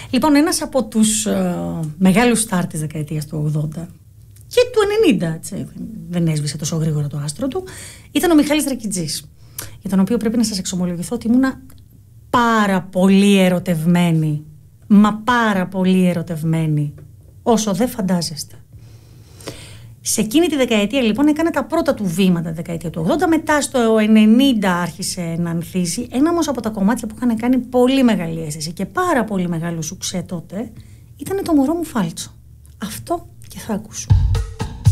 Λοιπόν, ένας από τους μεγάλους στάρ της δεκαετίας του 80 και του 90, έτσι, δεν έσβησε τόσο γρήγορα το άστρο του, ήταν ο Μιχάλης Δρακιτζής, για τον οποίο πρέπει να σας εξομολογηθώ ότι ήμουνα πάρα πολύ ερωτευμένη, μα πάρα πολύ ερωτευμένη, όσο δεν φαντάζεστε. Σε εκείνη τη δεκαετία λοιπόν έκανε τα πρώτα του βήματα τη δεκαετία του 80, μετά στο 90 άρχισε να ανθίζει. Ένα όμως από τα κομμάτια που είχαν κάνει πολύ μεγάλη αίσθηση και πάρα πολύ μεγάλο σουξέ τότε ήταν το Μωρό μου Φάλτσο. Αυτό και θα ακούσουμε.